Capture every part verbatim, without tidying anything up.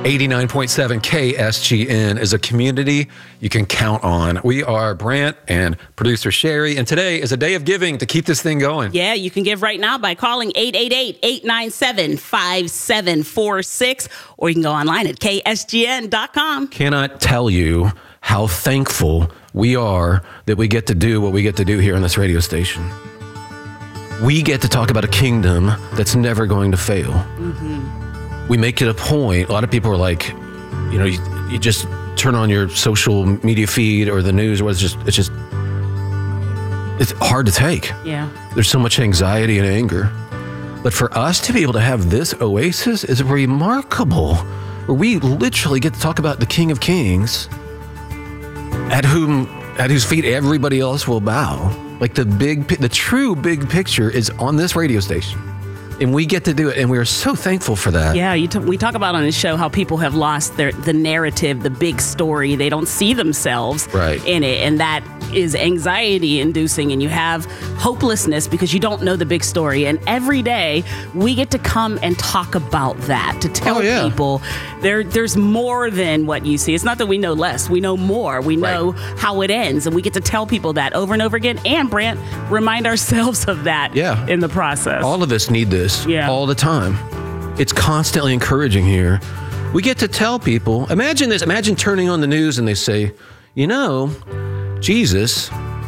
eighty-nine point seven K S G N is a community you can count on. We are Brant and producer Sherry, and today is a day of giving to keep this thing going. Yeah, you can give right now by calling eight eight eight, eight nine seven, five seven four six, or you can go online at K S G N dot com. Cannot tell you how thankful we are that we get to do what we get to do here on this radio station. We get to talk about a kingdom that's never going to fail. Mm-hmm. We make it a point. A lot of people are like, you know, you, you just turn on your social media feed or the news, or it's just, it's just, it's hard to take. Yeah. There's so much anxiety and anger. But for us to be able to have this oasis is remarkable, where we literally get to talk about the King of Kings, at whom, at whose feet everybody else will bow. Like the big, the true big picture is on this radio station. And we get to do it, and we are so thankful for that. Yeah, you t- we talk about on this show how people have lost their the narrative, the big story. They don't see themselves right. in it, and that is anxiety-inducing, and you have hopelessness because you don't know the big story. And every day, we get to come and talk about that, to tell oh, yeah. people there there's more than what you see. It's not that we know less. We know more. We know right. how it ends, and we get to tell people that over and over again, and, Brant, remind ourselves of that yeah. in the process. All of us need this. Yeah. All the time. It's constantly encouraging here. We get to tell people, imagine this, imagine turning on the news and they say, you know, Jesus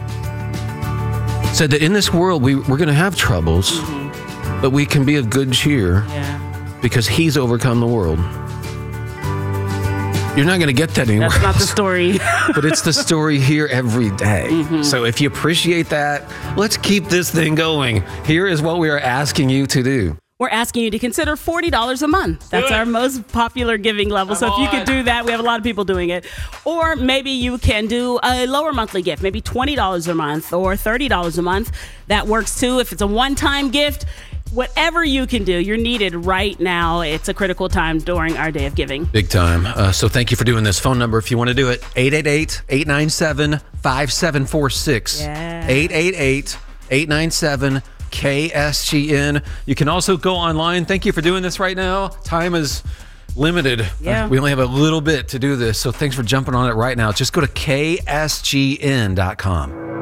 said that in this world we, we're going to have troubles, mm-hmm. but we can be of good cheer yeah. because he's overcome the world. You're not going to get that anywhere That's not else. the story. But it's the story here every day. Mm-hmm. So if you appreciate that, let's keep this thing going. Here is what we are asking you to do. We're asking you to consider forty dollars a month. That's our most popular giving level. Come so if you on. could do that, we have a lot of people doing it. Or maybe you can do a lower monthly gift, maybe twenty dollars a month or thirty dollars a month. That works too. If it's a one-time gift, whatever you can do, you're needed right now. It's a critical time during our day of giving. Big time. Uh, so thank you for doing this. Phone number, if you want to do it, eight eight eight, eight nine seven, five seven four six. Yeah. eight eight eight, eight nine seven, K S G N. You can also go online. Thank you for doing this right now. Time is limited. Yeah. Uh, we only have a little bit to do this. So thanks for jumping on it right now. Just go to K S G N dot com.